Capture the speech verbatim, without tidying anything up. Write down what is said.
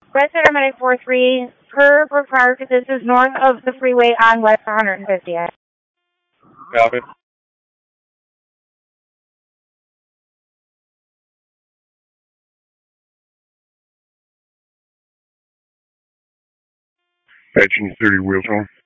Red Center four three per Brook Park. This is north of the freeway on West one hundred fiftieth. Copy. Patching thirty wheels home.